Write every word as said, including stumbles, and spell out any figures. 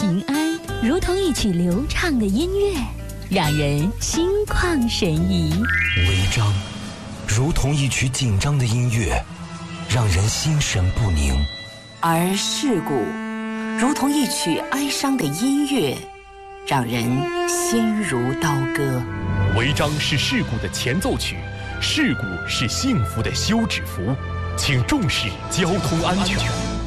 平安，如同一曲流畅的音乐，让人心旷神怡； 违章，如同一曲紧张的音乐，让人心神不宁； 而事故，如同一曲哀伤的音乐，让人心如刀割。 违章是事故的前奏曲，事故是幸福的休止符，请重视交通安全。